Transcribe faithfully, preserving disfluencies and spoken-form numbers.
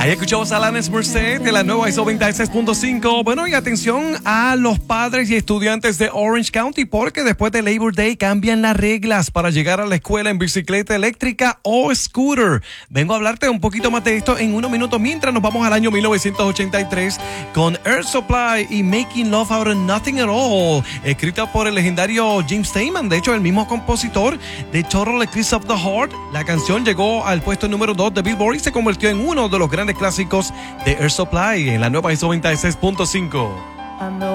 Ahí escuchamos a Alanis Morissette de la nueva I S O noventa y seis punto cinco. Bueno, y atención a los padres y estudiantes de Orange County, porque después de Labor Day cambian las reglas para llegar a la escuela en bicicleta eléctrica o scooter. Vengo a hablarte un poquito más de esto en unos minutos, mientras nos vamos al año mil novecientos ochenta y tres con Air Supply y Making Love Out of Nothing at All, escrita por el legendario Jim Steinman, de hecho el mismo compositor de Total Eclipse of the Heart. La canción llegó al puesto número dos de Billboard y se convirtió en uno de los grandes clásicos de Air Supply en la nueva I S O noventa y seis punto cinco.